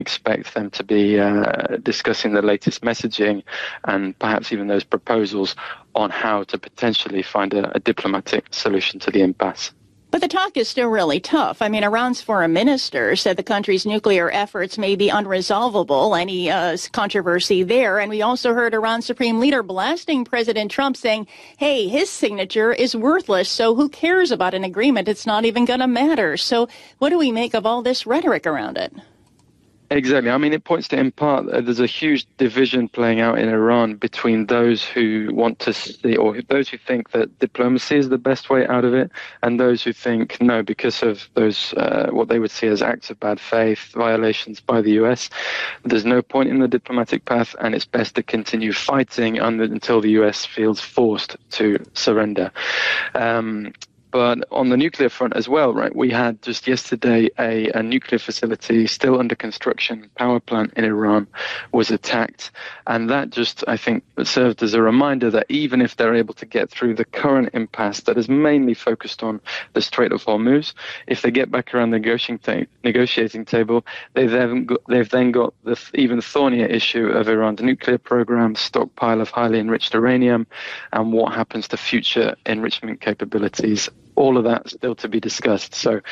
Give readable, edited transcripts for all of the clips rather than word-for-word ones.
expect them to be discussing the latest messaging and perhaps even those proposals on how to potentially find a diplomatic solution to the impasse. But the talk is still really tough. I mean, Iran's foreign minister said the country's nuclear efforts may be unresolvable, any controversy there. And we also heard Iran's supreme leader blasting President Trump, saying, hey, his signature is worthless, so who cares about an agreement? It's not even going to matter. So what do we make of all this rhetoric around it? Exactly. I mean, it points to, in part, there's a huge division playing out in Iran between those who want to see, or those who think that diplomacy is the best way out of it, and those who think, no, because of those, what they would see as acts of bad faith, violations by the US, there's no point in the diplomatic path, and it's best to continue fighting until the US feels forced to surrender. But on the nuclear front as well, right, we had just yesterday a nuclear facility still under construction, power plant in Iran, was attacked. And that just, I think, served as a reminder that even if they're able to get through the current impasse that is mainly focused on the Strait of Hormuz, if they get back around the negotiating table, they've then got the even thornier issue of Iran's nuclear program, stockpile of highly enriched uranium, and what happens to future enrichment capabilities. All of that still to be discussed. So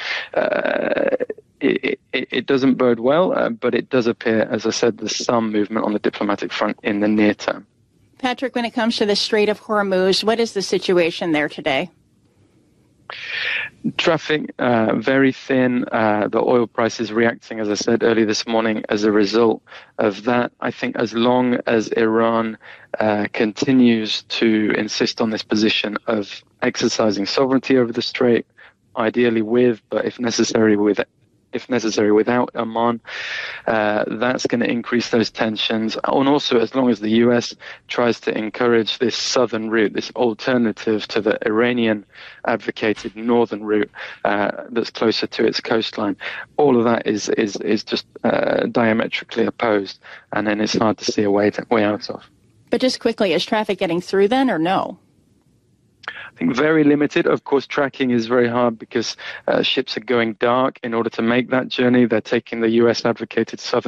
it doesn't bode well, but it does appear, as I said, there's some movement on the diplomatic front in the near term. Patrick, when it comes to the Strait of Hormuz, what is the situation there today? Traffic very thin. The oil price is reacting, as I said earlier this morning, as a result of that. I think as long as Iran continues to insist on this position of exercising sovereignty over the strait, ideally with, but if necessary without Oman, that's going to increase those tensions. And also, as long as the US tries to encourage this southern route, this alternative to the Iranian-advocated northern route that's closer to its coastline, all of that is just diametrically opposed, and then it's hard to see a way out of. But just quickly, is traffic getting through then, or no? I think very limited. Of course, tracking is very hard because ships are going dark in order to make that journey. They're taking the US-advocated southern